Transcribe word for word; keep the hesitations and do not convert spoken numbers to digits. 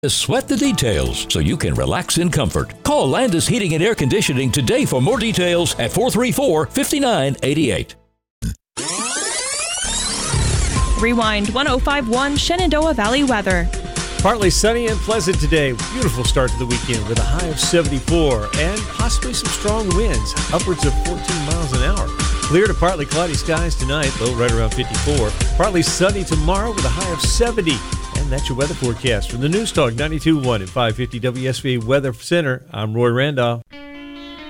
Sweat the details so you can relax in comfort. Call Landis Heating and Air Conditioning today for more details at four three four, five nine eight eight. Rewind one oh five point one Shenandoah Valley weather. Partly sunny and pleasant today. Beautiful start to the weekend with a high of seventy-four and possibly some strong winds, upwards of fourteen miles an hour. Clear to partly cloudy skies tonight, low right around fifty-four. Partly sunny tomorrow with a high of seventy. And that's your weather forecast from the News Talk ninety-two point one and five fifty W S V Weather Center. I'm Roy Randolph.